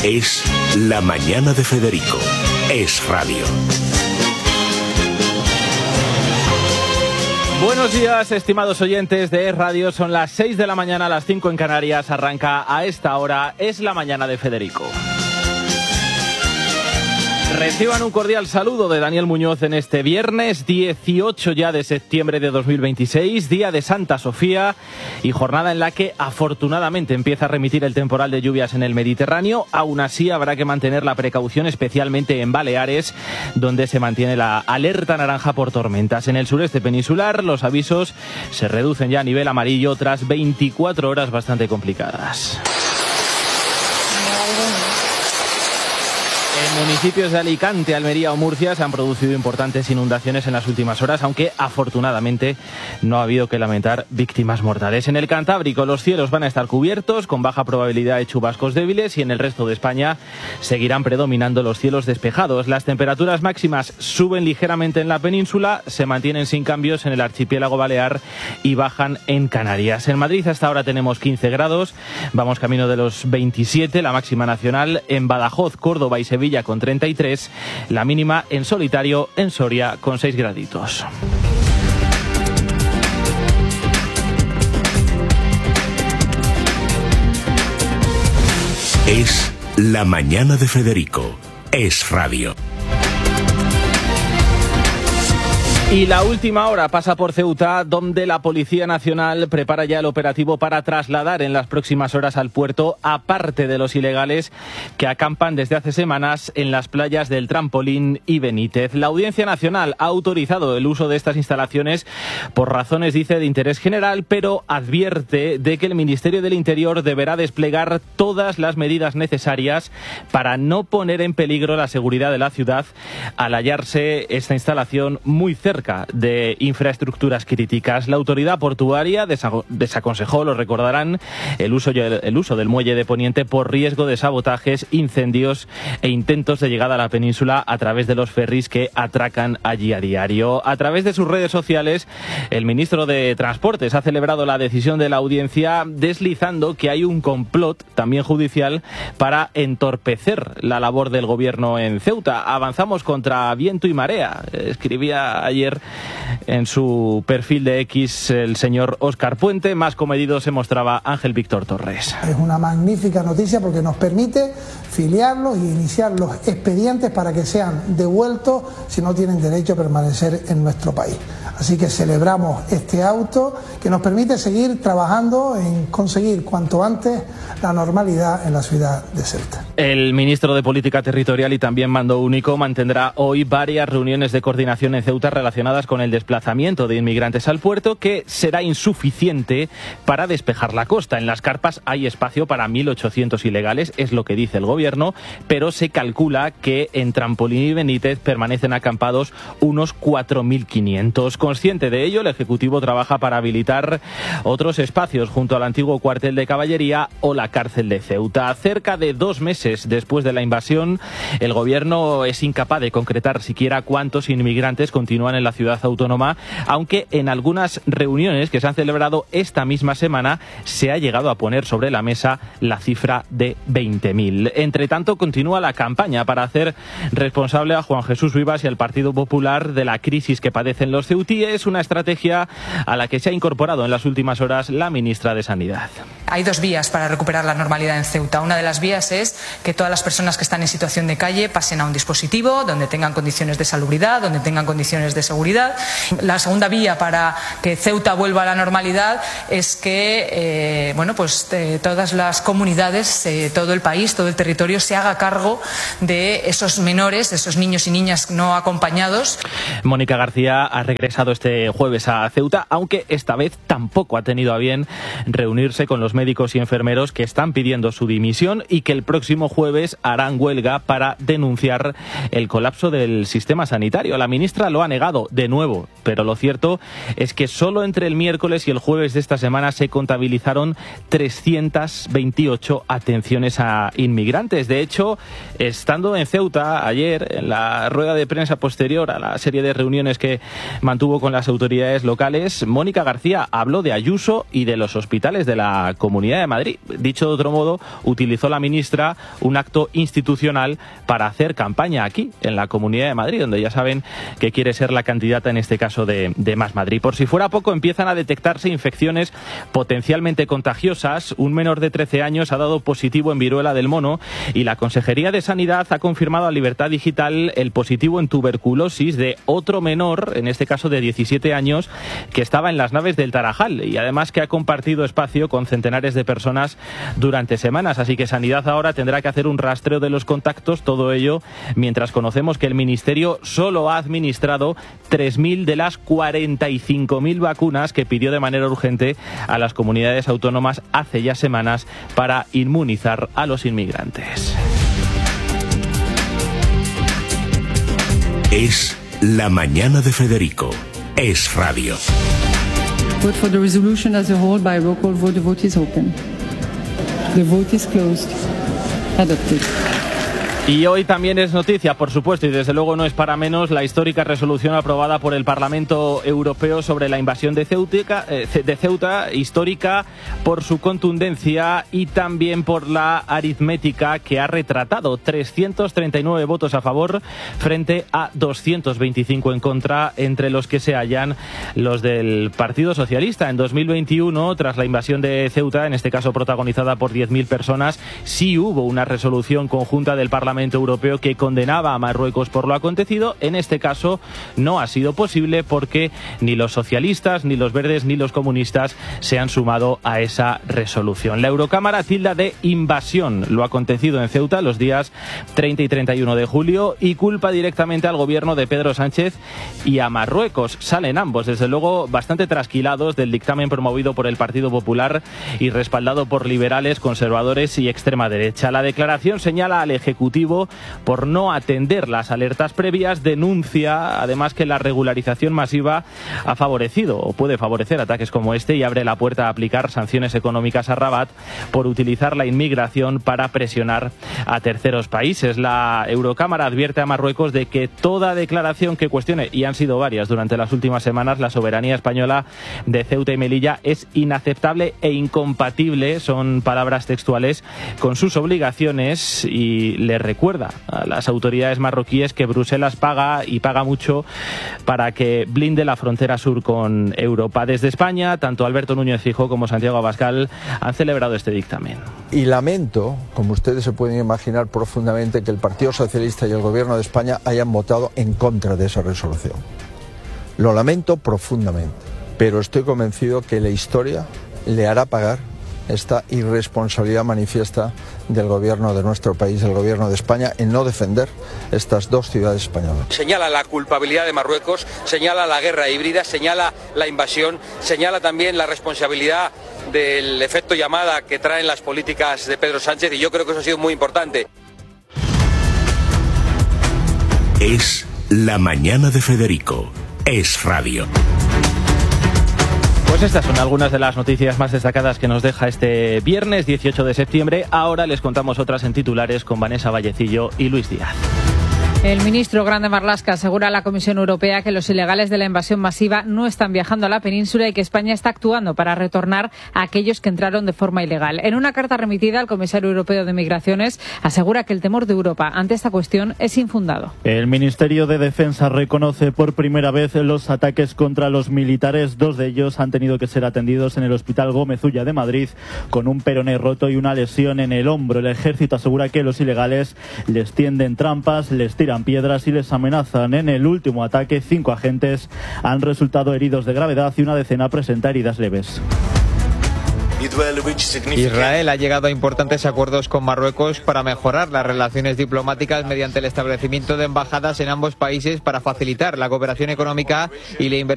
Es La Mañana de Federico. Es radio. Buenos días, estimados oyentes de Es Radio. Son las 6 de la mañana, las 5 en Canarias. Arranca a esta hora Es La Mañana de Federico. Reciban un cordial saludo de Daniel Muñoz en este viernes 18 ya de septiembre de 2026, día de Santa Sofía y jornada en la que afortunadamente empieza a remitir el temporal de lluvias en el Mediterráneo. Aún así habrá que mantener la precaución, especialmente en Baleares, donde se mantiene la alerta naranja por tormentas. En el sureste peninsular los avisos se reducen ya a nivel amarillo tras 24 horas bastante complicadas. En municipios de Alicante, Almería o Murcia se han producido importantes inundaciones en las últimas horas, aunque afortunadamente no ha habido que lamentar víctimas mortales. En el Cantábrico los cielos van a estar cubiertos con baja probabilidad de chubascos débiles y en el resto de España seguirán predominando los cielos despejados. Las temperaturas máximas suben ligeramente en la península, se mantienen sin cambios en el archipiélago balear y bajan en Canarias. En Madrid hasta ahora tenemos 15 grados, vamos camino de los 27, la máxima nacional. En Badajoz, Córdoba y Sevilla con 33, la mínima en solitario en Soria con 6 graditos. Es La Mañana de Federico. Es radio. Y la última hora pasa por Ceuta, donde la Policía Nacional prepara ya el operativo para trasladar en las próximas horas al puerto a parte de los ilegales que acampan desde hace semanas en las playas del Trampolín y Benítez. La Audiencia Nacional ha autorizado el uso de estas instalaciones por razones, dice, de interés general, pero advierte de que el Ministerio del Interior deberá desplegar todas las medidas necesarias para no poner en peligro la seguridad de la ciudad al hallarse esta instalación muy cerca de infraestructuras críticas. La autoridad portuaria desaconsejó, lo recordarán, el uso del muelle de Poniente por riesgo de sabotajes, incendios e intentos de llegada a la península a través de los ferries que atracan allí a diario. A través de sus redes sociales, el ministro de Transportes ha celebrado la decisión de la audiencia, deslizando que hay un complot, también judicial, para entorpecer la labor del gobierno en Ceuta. Avanzamos contra viento y marea, escribía ayer en su perfil de X el señor Óscar Puente. Más comedido se mostraba Ángel Víctor Torres. Es una magnífica noticia porque nos permite filiarlos y iniciar los expedientes para que sean devueltos si no tienen derecho a permanecer en nuestro país. Así que celebramos este auto que nos permite seguir trabajando en conseguir cuanto antes la normalidad en la ciudad de Ceuta. El ministro de Política Territorial y también mando único mantendrá hoy varias reuniones de coordinación en Ceuta relacionadas con el desplazamiento de inmigrantes al puerto, que será insuficiente para despejar la costa. En las carpas hay espacio para 1.800 ilegales, es lo que dice el gobierno, pero se calcula que en Trampolín y Benítez permanecen acampados unos 4.500. Consciente de ello, el Ejecutivo trabaja para habilitar otros espacios junto al antiguo cuartel de caballería o la cárcel de Ceuta. Cerca de 2 meses después de la invasión, el gobierno es incapaz de concretar siquiera cuántos inmigrantes continúan en la ciudad autónoma, aunque en algunas reuniones que se han celebrado esta misma semana se ha llegado a poner sobre la mesa la cifra de 20.000. Entre tanto, continúa la campaña para hacer responsable a Juan Jesús Vivas y al Partido Popular de la crisis que padecen los ceutíes, una estrategia a la que se ha incorporado en las últimas horas la ministra de Sanidad. Hay 2 vías para recuperar la normalidad en Ceuta. Una de las vías es que todas las personas que están en situación de calle pasen a un dispositivo donde tengan condiciones de salubridad, donde tengan condiciones de seguridad. La segunda vía para que Ceuta vuelva a la normalidad es que todas las comunidades, todo el país, todo el territorio se haga cargo de esos menores, de esos niños y niñas no acompañados. Mónica García ha regresado este jueves a Ceuta, aunque esta vez tampoco ha tenido a bien reunirse con los médicos y enfermeros que están pidiendo su dimisión y que el próximo jueves harán huelga para denunciar el colapso del sistema sanitario. La ministra lo ha negado. aumentado de nuevo, pero lo cierto es que solo entre el miércoles y el jueves de esta semana se contabilizaron 328 atenciones a inmigrantes. De hecho, estando en Ceuta ayer, en la rueda de prensa posterior a la serie de reuniones que mantuvo con las autoridades locales, Mónica García habló de Ayuso y de los hospitales de la Comunidad de Madrid. Dicho de otro modo, utilizó la ministra un acto institucional para hacer campaña aquí, en la Comunidad de Madrid, donde ya saben que quiere ser la candidata, en este caso, de Más Madrid. Por si fuera poco, empiezan a detectarse infecciones potencialmente contagiosas. Un menor de 13 años ha dado positivo en viruela del mono y la Consejería de Sanidad ha confirmado a Libertad Digital el positivo en tuberculosis de otro menor, en este caso de 17 años, que estaba en las naves del Tarajal y además que ha compartido espacio con centenares de personas durante semanas. Así que Sanidad ahora tendrá que hacer un rastreo de los contactos, todo ello mientras conocemos que el Ministerio solo ha administrado 3.000 de las 45.000 vacunas que pidió de manera urgente a las comunidades autónomas hace ya semanas para inmunizar a los inmigrantes. Es la mañana de Federico. Es radio. Vote for the resolution as a whole by roll call vote. The vote is open. The vote is closed. Adopted. Y hoy también es noticia, por supuesto, y desde luego no es para menos, la histórica resolución aprobada por el Parlamento Europeo sobre la invasión de Ceuta, histórica por su contundencia y también por la aritmética que ha retratado 339 votos a favor frente a 225 en contra, entre los que se hallan los del Partido Socialista. En 2021, tras la invasión de Ceuta, en este caso protagonizada por 10.000 personas, sí hubo una resolución conjunta del Parlamento Europeo que condenaba a Marruecos por lo acontecido. En este caso no ha sido posible porque ni los socialistas, ni los verdes, ni los comunistas se han sumado a esa resolución. La Eurocámara tilda de invasión lo acontecido en Ceuta los días 30 y 31 de julio y culpa directamente al gobierno de Pedro Sánchez y a Marruecos. Salen ambos, desde luego, bastante trasquilados del dictamen promovido por el Partido Popular y respaldado por liberales, conservadores y extrema derecha. La declaración señala al Ejecutivo por no atender las alertas previas, denuncia además que la regularización masiva ha favorecido o puede favorecer ataques como este y abre la puerta a aplicar sanciones económicas a Rabat por utilizar la inmigración para presionar a terceros países. La Eurocámara advierte a Marruecos de que toda declaración que cuestione, y han sido varias durante las últimas semanas, la soberanía española de Ceuta y Melilla es inaceptable e incompatible, son palabras textuales, con sus obligaciones y le recuerda a las autoridades marroquíes que Bruselas paga y paga mucho para que blinde la frontera sur con Europa. Desde España, tanto Alberto Núñez Feijóo como Santiago Abascal han celebrado este dictamen. Y lamento, como ustedes se pueden imaginar profundamente, que el Partido Socialista y el Gobierno de España hayan votado en contra de esa resolución. Lo lamento profundamente, pero estoy convencido que la historia le hará pagar esta irresponsabilidad manifiesta del gobierno de nuestro país, del gobierno de España, en no defender estas dos ciudades españolas. Señala la culpabilidad de Marruecos, señala la guerra híbrida, señala la invasión, señala también la responsabilidad del efecto llamada que traen las políticas de Pedro Sánchez, y yo creo que eso ha sido muy importante. Es la mañana de Federico. Es radio. Pues estas son algunas de las noticias más destacadas que nos deja este viernes 18 de septiembre. Ahora les contamos otras en titulares con Vanessa Vallecillo y Luis Díaz. El ministro Grande Marlaska asegura a la Comisión Europea que los ilegales de la invasión masiva no están viajando a la península y que España está actuando para retornar a aquellos que entraron de forma ilegal. En una carta remitida al comisario europeo de Migraciones, asegura que el temor de Europa ante esta cuestión es infundado. El Ministerio de Defensa reconoce por primera vez los ataques contra los militares. 2 de ellos han tenido que ser atendidos en el Hospital Gómez Ulla de Madrid con un peroné roto y una lesión en el hombro. El ejército asegura que los ilegales les tienden trampas, les tiran piedras y les amenazan. En el último ataque, 5 agentes han resultado heridos de gravedad y una decena presenta heridas leves. Israel ha llegado a importantes acuerdos con Marruecos para mejorar las relaciones diplomáticas mediante el establecimiento de embajadas en ambos países para facilitar la cooperación económica y la inversión